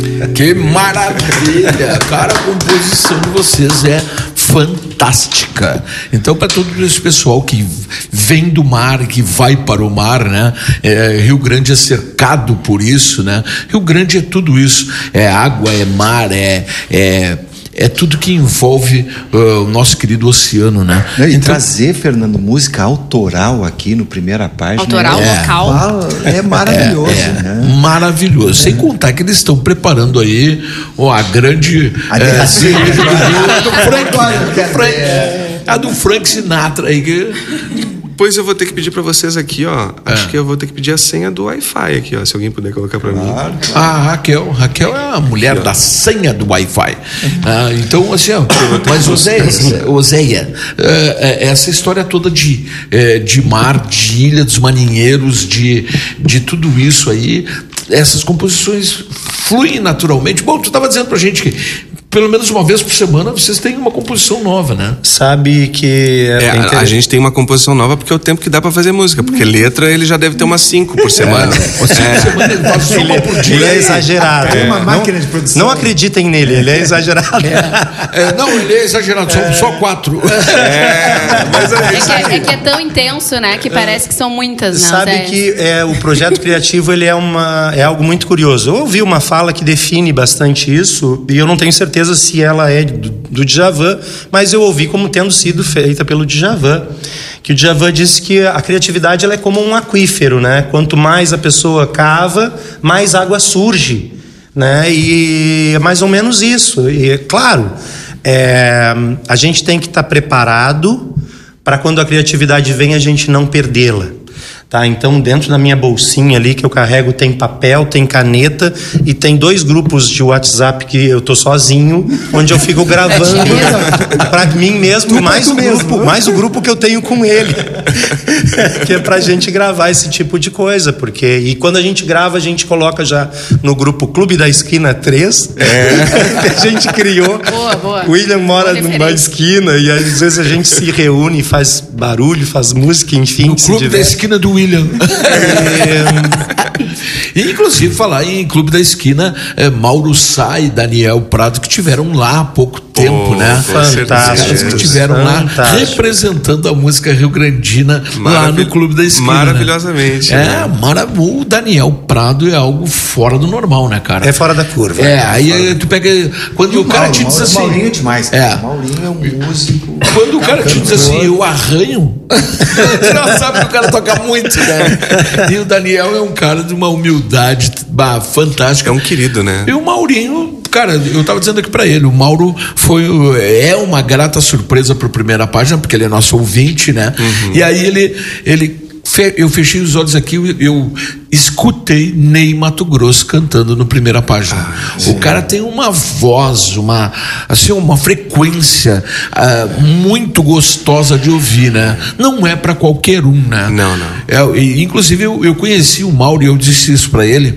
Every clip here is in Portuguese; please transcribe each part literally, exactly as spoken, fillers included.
Que maravilha! Cara, a composição de vocês é fantástica. Então, para todo esse pessoal que vem do mar, que vai para o mar, né? É, Rio Grande é cercado por isso, né? Rio Grande é tudo isso. É água, é mar, é... é É tudo que envolve uh, o nosso querido oceano, né? E então, trazer, Fernando, música autoral aqui no Primeira Página. Autoral, é, local. É maravilhoso, é, é, né? Maravilhoso. É. Sem contar que eles estão preparando aí ó, a grande... A é, cerveja do, do Frank, do Frank, é. A do Frank Sinatra aí que... Pois eu vou ter que pedir pra vocês aqui, ó. É. Acho que eu vou ter que pedir a senha do Wi-Fi aqui, ó. Se alguém puder colocar pra claro, mim. Claro. A Raquel, Raquel é a mulher aqui, da senha do Wi-Fi. Ah, então, assim, ó, mas Oséia, Oséia é, é, essa história toda de, é, de mar, de Ilha dos Marinheiros, de, de tudo isso aí, essas composições fluem naturalmente. Bom, tu estava dizendo pra gente que pelo menos uma vez por semana vocês têm uma composição nova, né? Sabe que... É, é a, a gente tem uma composição nova porque é o tempo que dá pra fazer música, porque letra ele já deve ter umas cinco por semana. É, cinco é. por semana ele faz ele, uma por dia. Ele é exagerado. É uma máquina não, de produção. Não acreditem nele, ele é exagerado. É. É, não, ele é exagerado, são é. só quatro. É, mas é, é, que é, é que é tão intenso, né? Que parece que são muitas, né? Sabe que é, o projeto criativo ele é, uma, é algo muito curioso. Eu ouvi uma fala que define bastante isso, e eu não tenho certeza se ela é do, do Djavan, mas eu ouvi como tendo sido feita pelo Djavan, que o Djavan disse que a criatividade ela é como um aquífero, né? Quanto mais a pessoa cava, mais água surge, né? E é mais ou menos isso. E claro, é, a gente tem que estar preparado para quando a criatividade vem a gente não perdê-la. Tá, então dentro da minha bolsinha ali que eu carrego tem papel, tem caneta e tem dois grupos de WhatsApp que eu tô sozinho, onde eu fico gravando para mim mesmo, tu mais o mesmo. grupo, mais o grupo que eu tenho com ele, que é pra gente gravar esse tipo de coisa, porque e quando a gente grava a gente coloca já no grupo Clube da Esquina três, é. que a gente criou. Boa, boa. O William mora boa numa esquina e às vezes a gente se reúne, faz barulho, faz música, enfim. No Clube da Esquina do William. É... E, inclusive, falar em Clube da Esquina, é, Mauro Sá e Daniel Prado, que tiveram lá há pouco tempo, oh, né? Fantástico. Os caras que tiveram Fantástico. lá representando a música rio-grandina lá no Clube da Esquina. Maravilhosamente. Né? Né? É, mara... o Daniel Prado é algo fora do normal, né, cara? É fora da curva. É, aí é tu pega. Quando o, o cara Mauro, te diz Mauro, assim. Maurinho é demais. É. Maurinho é um músico. Quando o cara te diz assim, eu arranho, tu não sabe que o cara toca muito, né? E o Daniel é um cara de uma humildade bah, fantástica. É um querido, né? E o Maurinho, cara, eu tava dizendo aqui pra ele, o Mauro foi, é uma grata surpresa pro Primeira Página, porque ele é nosso ouvinte, né? Uhum. E aí ele, ele, eu fechei os olhos aqui, eu escutei Ney Matogrosso cantando no Primeira Página. Ah, o cara tem uma voz, uma, assim, uma frequência uh, muito gostosa de ouvir, né? Não é para qualquer um, né? Não, não. É, e, inclusive eu, eu conheci o Mauro e eu disse isso para ele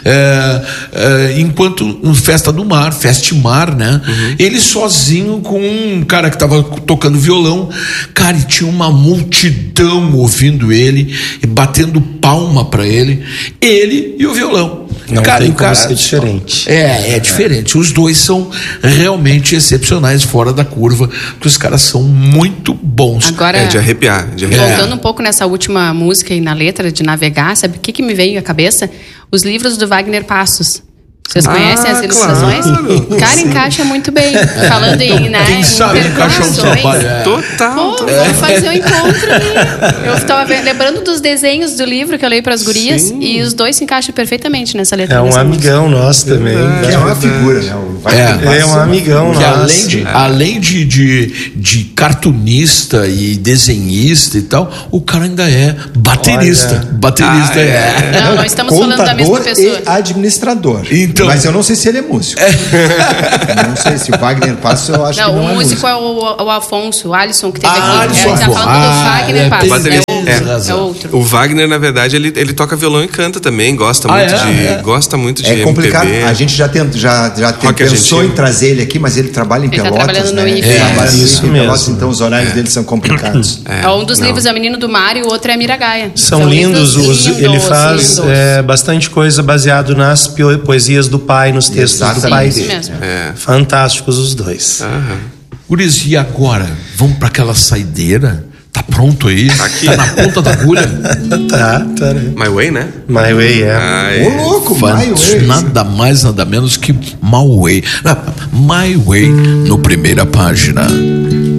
é, é, enquanto no Festa do Mar, Festimar, né? Uhum. Ele sozinho com um cara que tava tocando violão, cara, e tinha uma multidão ouvindo ele e batendo palma para ele. Ele e o violão. Não cara, tem o cara como ser diferente. É, é diferente. Os dois são realmente excepcionais, fora da curva, que os caras são muito bons. Agora, é de arrepiar, de arrepiar. Voltando um pouco nessa última música e na letra de Navegar, sabe o que, que me veio à cabeça? Os livros do Wagner Passos. Vocês conhecem ah, as ilustrações? Claro. Cara, encaixa muito bem. Falando em, né? Quem sabe encaixar um trabalho. É. Total. Pô, vamos fazer um encontro ali. Eu estava lembrando dos desenhos do livro que eu leio para as gurias. Sim. E os dois se encaixam perfeitamente nessa letra. É um amigão música. Nosso também. É, é uma figura, né? É, é um amigão que nosso. Além, de, é. além de, de, de cartunista e desenhista e tal, o cara ainda é baterista. Olha. Baterista ah, é. é. Não, não estamos Contador falando da mesma pessoa. E administrador. Então, mas eu não sei se ele é músico. É. Não sei se o Wagner Passos, eu acho não, que não o é músico músico. é o, o Afonso, o Alisson, que teve ah, aqui. Alisson, Ele tá falando ah, do Wagner é, Passos. baterista, É o É, razão. é outro. O Wagner, na verdade, ele, ele toca violão e canta também, gosta Ah, muito é? de. É. Gosta muito de É complicado. M P B. A gente já, tent, já, já tem, Rock pensou argentino. em trazer ele aqui, mas ele trabalha em Ele tá Pelotas, trabalhando no né? I F E. Ele trabalha no É, I F E isso em Pelotas, mesmo. então os horários dele são complicados. É, um dos não. livros é o Menino do Mar e o outro é a Miragaia. São, lindos, livros os- lindos, ele faz lindos. é, bastante coisa baseado nas pio- poesias do pai, nos textos do Exatamente. pai Isso dele. mesmo. É. Fantásticos os dois. Aham. Guris, e agora? Vamos para aquela saideira? Tá pronto aí? Aqui. Tá na ponta da agulha? Tá, tá. né? My Way, né? My Way, é. Ai. Ô, louco, Fant- My Way. Nada mais, nada menos que My Way. Ah, My Way, no primeira página.